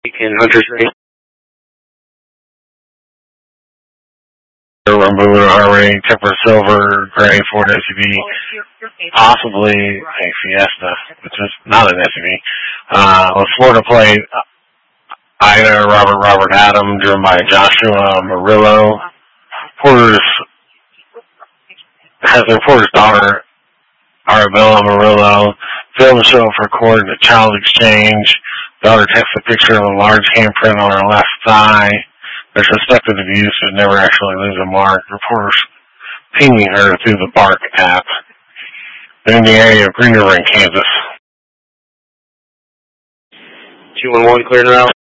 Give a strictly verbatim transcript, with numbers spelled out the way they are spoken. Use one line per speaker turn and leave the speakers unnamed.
in Hunter's Range.
Rambuda, Harmony, Temper Silver, Gray, Ford S U V, possibly a Fiesta, which is not an S U V. Uh, with Florida plate, Ida, Robert, Robert Adam, driven by Joshua Murillo. Porter's, has their Porter's daughter, Arabella Murillo. Film show for court at child exchange. Daughter takes a picture of a large handprint on her left thigh. They're suspected of use but never actually leaves a mark. Reporters pinging her through the Bark app. They're in the area of Green River in Kansas.
two one one cleared route.